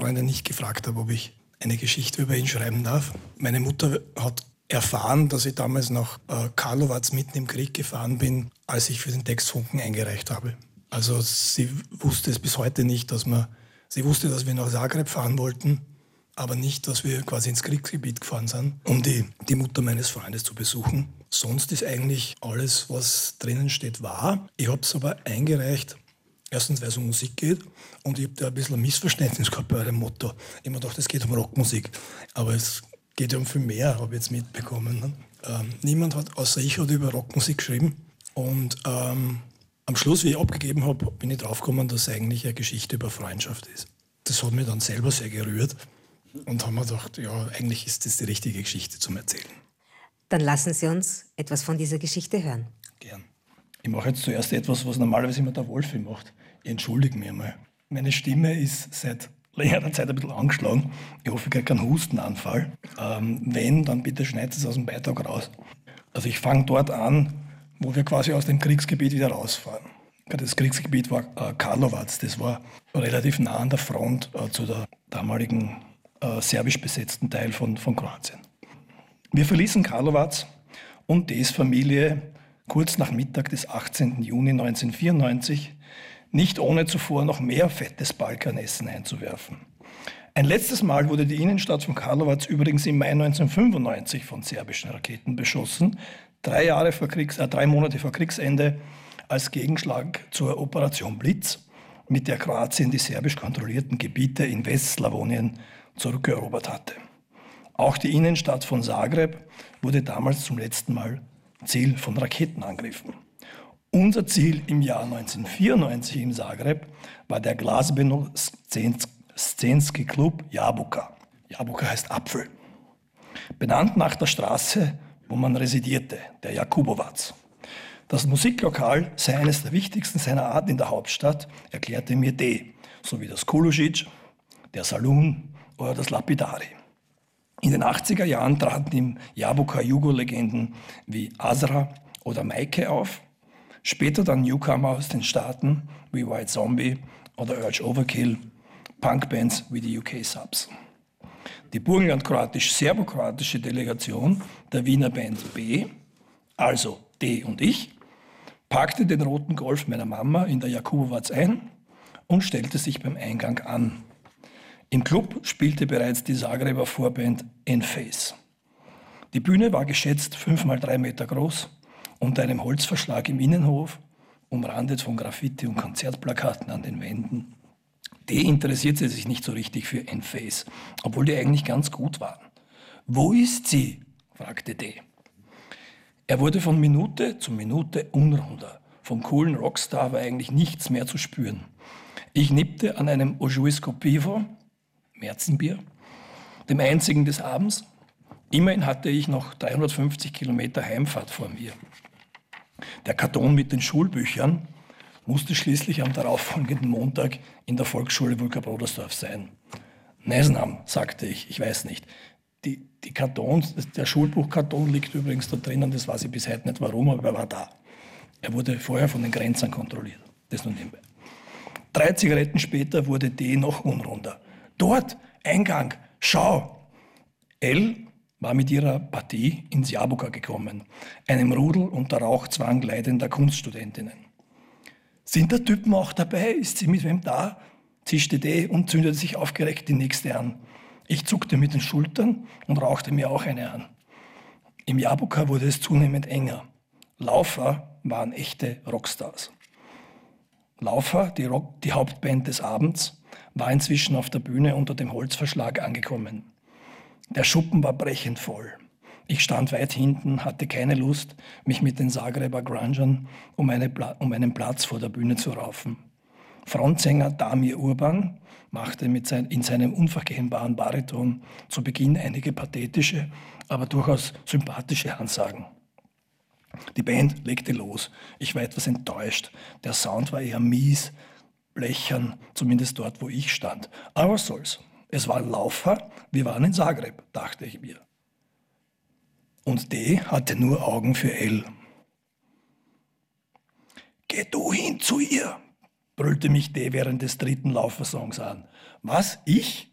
Freundin nicht gefragt habe, ob ich eine Geschichte über ihn schreiben darf. Meine Mutter hat erfahren, dass ich damals nach Karlovac mitten im Krieg gefahren bin, als ich für den Text Funken eingereicht habe. Also sie wusste es bis heute nicht, sie wusste, dass wir nach Zagreb fahren wollten, aber nicht, dass wir quasi ins Kriegsgebiet gefahren sind, um die Mutter meines Freundes zu besuchen. Sonst ist eigentlich alles, was drinnen steht, wahr. Ich habe es aber eingereicht, erstens, weil es um Musik geht, und ich habe da ein bisschen ein Missverständnis gehabt bei dem Motto. Ich habe mir gedacht, es geht um Rockmusik, aber es geht ja um viel mehr, habe ich jetzt mitbekommen. Ne? Niemand hat, außer ich, hat über Rockmusik geschrieben. Und am Schluss, wie ich abgegeben habe, bin ich draufgekommen, dass es eigentlich eine Geschichte über Freundschaft ist. Das hat mich dann selber sehr gerührt und haben mir gedacht, ja, eigentlich ist das die richtige Geschichte zum Erzählen. Dann lassen Sie uns etwas von dieser Geschichte hören. Gern. Ich mache jetzt zuerst etwas, was normalerweise immer der Wolfi macht. Ich entschuldige mich einmal. Meine Stimme ist seit längerer Zeit ein bisschen angeschlagen. Ich hoffe, ich kriege keinen Hustenanfall. Wenn, dann bitte schneidet es aus dem Beitrag raus. Also ich fange dort an, wo wir quasi aus dem Kriegsgebiet wieder rausfahren. Das Kriegsgebiet war Karlovac. Das war relativ nah an der Front zu der damaligen serbisch besetzten Teil von Kroatien. Wir verließen Karlovac und Ds Familie kurz nach Mittag des 18. Juni 1994, nicht ohne zuvor noch mehr fettes Balkanessen einzuwerfen. Ein letztes Mal wurde die Innenstadt von Karlovac übrigens im Mai 1995 von serbischen Raketen beschossen, 3 Monate vor Kriegsende, als Gegenschlag zur Operation Blitz, mit der Kroatien die serbisch kontrollierten Gebiete in Westslawonien zurückerobert hatte. Auch die Innenstadt von Zagreb wurde damals zum letzten Mal Ziel von Raketenangriffen. Unser Ziel im Jahr 1994 in Zagreb war der Glazbeno-Szenski Club Jabuka. Jabuka heißt Apfel. Benannt nach der Straße, wo man residierte, der Jakubovac. Das Musiklokal sei eines der wichtigsten seiner Art in der Hauptstadt, erklärte mir D., sowie das Kulušić, der Saloon oder das Lapidari. In den 80er Jahren traten im Jabuka Jugo-Legenden wie Azra oder Maike auf, später dann Newcomer aus den Staaten wie White Zombie oder Urge Overkill, Punkbands wie die UK Subs. Die burgenland-kroatisch-serbokroatische Delegation der Wiener Band B, also D und ich, parkte den roten Golf meiner Mama in der Jakubovac ein und stellte sich beim Eingang an. Im Club spielte bereits die Zagreber Vorband N-Face. Die Bühne war geschätzt 5 mal 3 Meter groß, unter einem Holzverschlag im Innenhof, umrandet von Graffiti und Konzertplakaten an den Wänden. D interessierte sich nicht so richtig für N-Face, obwohl die eigentlich ganz gut waren. »Wo ist sie?« fragte D. Er wurde von Minute zu Minute unrunder. Vom coolen Rockstar war eigentlich nichts mehr zu spüren. Ich nippte an einem Ojuisko Pivo, Märzenbier, dem einzigen des Abends. Immerhin hatte ich noch 350 Kilometer Heimfahrt vor mir. Der Karton mit den Schulbüchern musste schließlich am darauffolgenden Montag in der Volksschule Vulka-Brodersdorf sein. Neznam, sagte ich, ich weiß nicht. Die Kartons, der Schulbuchkarton liegt übrigens da drinnen, das weiß ich bis heute nicht warum, aber er war da. Er wurde vorher von den Grenzern kontrolliert. Das nur nebenbei. 3 Zigaretten später wurde D noch unrunder. Dort, Eingang, schau! L war mit ihrer Partie ins Jabuka gekommen, einem Rudel unter Rauchzwang leidender Kunststudentinnen. Sind da Typen auch dabei? Ist sie mit wem da? Zischte D und zündete sich aufgeregt die nächste an. Ich zuckte mit den Schultern und rauchte mir auch eine an. Im Jabuka wurde es zunehmend enger. Laufer waren echte Rockstars. Laufer, die Hauptband des Abends, war inzwischen auf der Bühne unter dem Holzverschlag angekommen. Der Schuppen war brechend voll. Ich stand weit hinten, hatte keine Lust, mich mit den Zagreber Grungern um einen Platz vor der Bühne zu raufen. Frontsänger Damir Urban machte in seinem unverkennbaren Bariton zu Beginn einige pathetische, aber durchaus sympathische Ansagen. Die Band legte los. Ich war etwas enttäuscht. Der Sound war eher mies, blechern, zumindest dort, wo ich stand. Aber was soll's. Es waren Laufer, wir waren in Zagreb, dachte ich mir. Und D hatte nur Augen für L. Geh du hin zu ihr, brüllte mich D während des 3. Laufersongs an. Was? Ich?